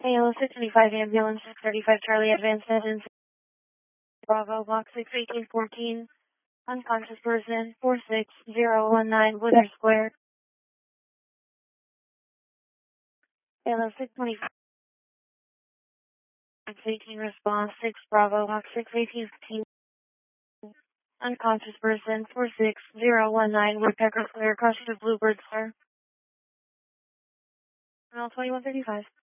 ALO 625 ambulance 635 Charlie advanced engine Bravo box 61814 unconscious person 46019 Woodard Square. ALO 625 618 response 6 Bravo box 61815 unconscious person 46019 Woodpecker Square. Caution to Bluebird, sir. 2135.